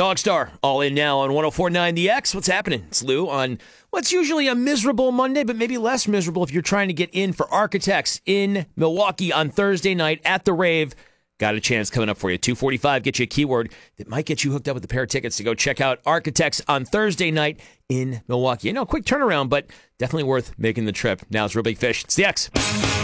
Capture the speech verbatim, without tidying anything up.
Dogstar, all in now on one oh four point nine The X. What's happening? It's Lou on what's usually a miserable Monday, but maybe less miserable if you're trying to get in for Architects in Milwaukee on Thursday night at the Rave. Got a chance coming up for you. two forty-five, get you a keyword that might get you hooked up with a pair of tickets to go check out Architects on Thursday night in Milwaukee. You know, quick turnaround, but definitely worth making the trip. Now it's Real Big Fish. It's The X.